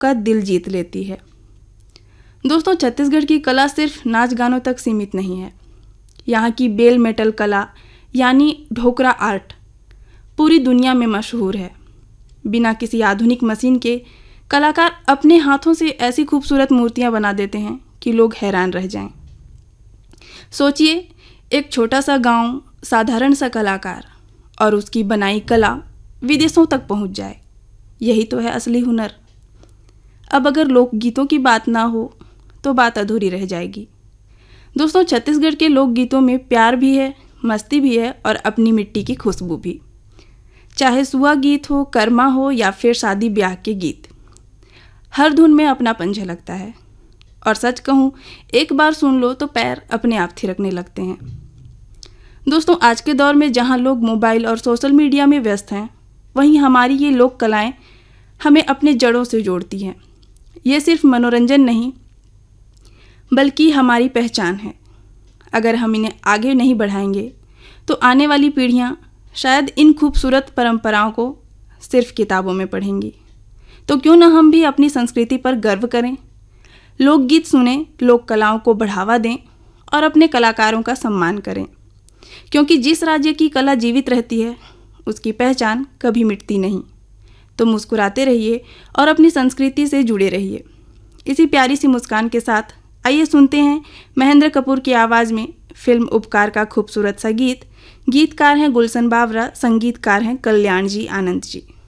का दिल जीत लेती है। दोस्तों, छत्तीसगढ़ की कला सिर्फ नाच गानों तक सीमित नहीं है। यहाँ की बेल मेटल कला यानी ढोकरा आर्ट पूरी दुनिया में मशहूर है। बिना किसी आधुनिक मशीन के कलाकार अपने हाथों से ऐसी खूबसूरत मूर्तियाँ बना देते हैं कि लोग हैरान रह जाएं। सोचिए, एक छोटा सा गांव, साधारण सा कलाकार और उसकी बनाई कला विदेशों तक पहुंच जाए। यही तो है असली हुनर। अब अगर लोकगीतों की बात ना हो तो बात अधूरी रह जाएगी। दोस्तों, छत्तीसगढ़ के लोकगीतों में प्यार भी है, मस्ती भी है और अपनी मिट्टी की खुशबू भी। चाहे सुआ गीत हो, कर्मा हो या फिर शादी ब्याह के गीत, हर धुन में अपनापन झलकता है। और सच कहूँ, एक बार सुन लो तो पैर अपने आप थिरकने लगते हैं। दोस्तों, आज के दौर में जहाँ लोग मोबाइल और सोशल मीडिया में व्यस्त हैं, वहीं हमारी ये लोक कलाएँ हमें अपने जड़ों से जोड़ती हैं। ये सिर्फ मनोरंजन नहीं बल्कि हमारी पहचान है। अगर हम इन्हें आगे नहीं बढ़ाएंगे तो आने वाली पीढ़ियाँ शायद इन खूबसूरत परंपराओं को सिर्फ किताबों में पढ़ेंगी। तो क्यों ना हम भी अपनी संस्कृति पर गर्व करें, लोकगीत सुनें, लोक कलाओं को बढ़ावा दें और अपने कलाकारों का सम्मान करें। क्योंकि जिस राज्य की कला जीवित रहती है उसकी पहचान कभी मिटती नहीं। तो मुस्कुराते रहिए और अपनी संस्कृति से जुड़े रहिए। इसी प्यारी सी मुस्कान के साथ आइए सुनते हैं महेंद्र कपूर की आवाज़ में फिल्म उपकार का खूबसूरत सा गीत। गीतकार हैं गुलशन बावरा, संगीतकार हैं कल्याण जी आनंद जी।